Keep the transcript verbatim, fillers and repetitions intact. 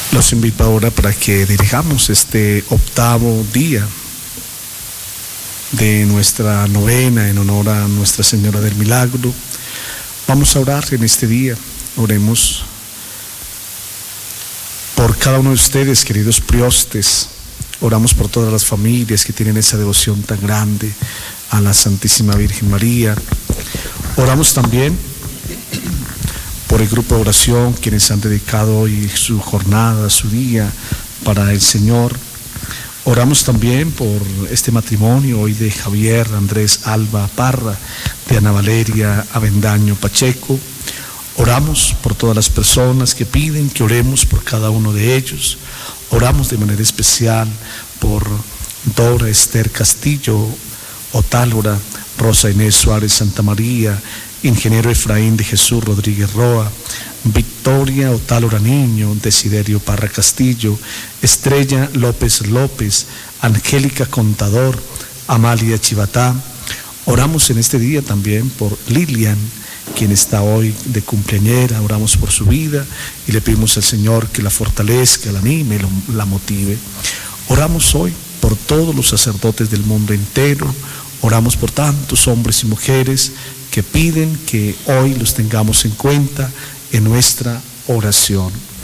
Los invito ahora para que dirijamos este octavo día de nuestra novena en honor a Nuestra Señora del Milagro. Vamos a orar en este día. Oremos por cada uno de ustedes, queridos priostes. Oramos por todas las familias que tienen esa devoción tan grande a la Santísima Virgen María. Oramos también por el grupo de oración, quienes han dedicado hoy su jornada, su día para el Señor. Oramos también por este matrimonio hoy de Javier Andrés Alba Parra, de Ana Valeria Avendaño Pacheco. Oramos por todas las personas que piden que oremos por cada uno de ellos. Oramos de manera especial por Dora Esther Castillo Otálora, Rosa Inés Suárez Santa María, Ingeniero Efraín de Jesús Rodríguez Roa, Victoria Otálora Niño, Desiderio Parra Castillo, Estrella López López, Angélica Contador, Amalia Chivatá. Oramos en este día también por Lilian, quien está hoy de cumpleañera. Oramos por su vida y le pedimos al Señor que la fortalezca, la anime, la motive. Oramos hoy por todos los sacerdotes del mundo entero. Oramos por tantos hombres y mujeres que piden que hoy los tengamos en cuenta en nuestra oración.